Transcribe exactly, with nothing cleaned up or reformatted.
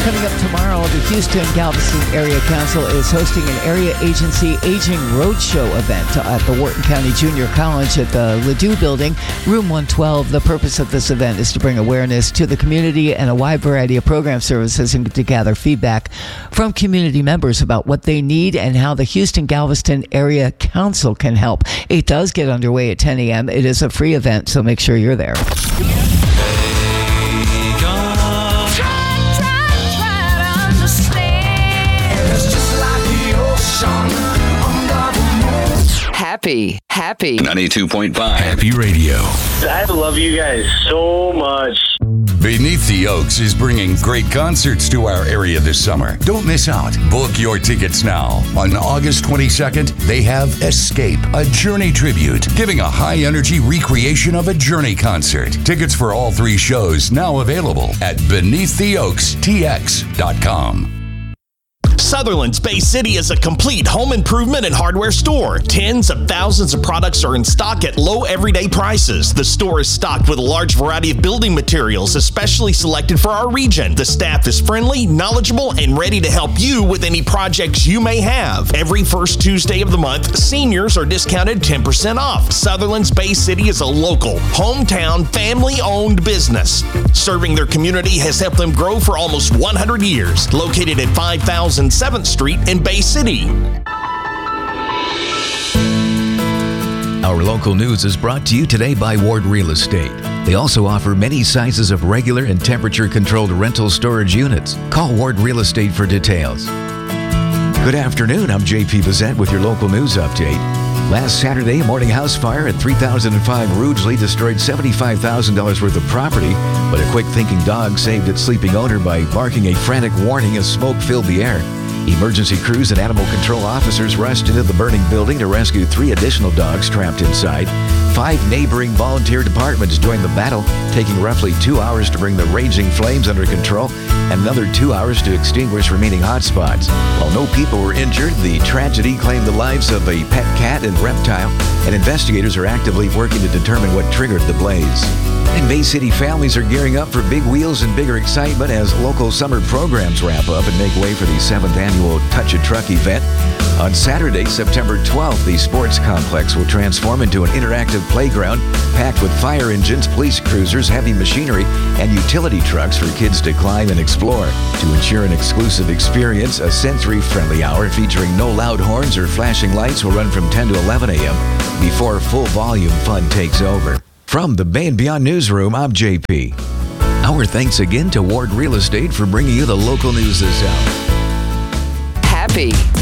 Coming up tomorrow, the Houston Galveston Area Council is hosting an Area Agency Aging Roadshow event at the Wharton County Junior College at the Ladue Building, room one twelve. The purpose of this event is to bring awareness to the community and a wide variety of program services and to gather feedback from community members about what they need and how the Houston Galveston Area Council can help. It does get underway at ten a.m. It is a free event, so make sure you're there. Happy, happy. ninety-two point five Happy Radio. I love you guys so much. Beneath the Oaks is bringing great concerts to our area this summer. Don't miss out. Book your tickets now. On August twenty-second, they have Escape, a Journey tribute, giving a high-energy recreation of a Journey concert. Tickets for all three shows now available at beneath the oaks t x dot com. Sutherland's Bay City is a complete home improvement and hardware store. Tens of thousands of products are in stock at low everyday prices. The store is stocked with a large variety of building materials, especially selected for our region. The staff is friendly, knowledgeable, and ready to help you with any projects you may have. Every first Tuesday of the month, seniors are discounted ten percent off. Sutherland's Bay City is a local, hometown, family-owned business. Serving their community has helped them grow for almost one hundred years. Located at five thousand seventh Street in Bay City. Our local news is brought to you today by Ward Real Estate. They also offer many sizes of regular and temperature-controlled rental storage units. Call Ward Real Estate for details. Good afternoon, I'm J P Bazette with your local news update. Last Saturday, a morning house fire at three thousand five Rougeley destroyed seventy-five thousand dollars worth of property, but a quick-thinking dog saved its sleeping owner by barking a frantic warning as smoke filled the air. Emergency crews and animal control officers rushed into the burning building to rescue three additional dogs trapped inside. Five neighboring volunteer departments joined the battle, taking roughly two hours to bring the raging flames under control and another two hours to extinguish remaining hotspots. While no people were injured, the tragedy claimed the lives of a pet cat and reptile, and investigators are actively working to determine what triggered the blaze. And Bay City families are gearing up for big wheels and bigger excitement as local summer programs wrap up and make way for the seventh annual Touch a Truck event. On Saturday, September twelfth, the sports complex will transform into an interactive playground packed with fire engines, police cruisers, heavy machinery, and utility trucks for kids to climb and explore. To ensure an exclusive experience, a sensory-friendly hour featuring no loud horns or flashing lights will run from ten to eleven a.m. before full volume fun takes over. From the Bay and Beyond Newsroom, I'm J P. Our thanks again to Ward Real Estate for bringing you the local news this hour. Happy.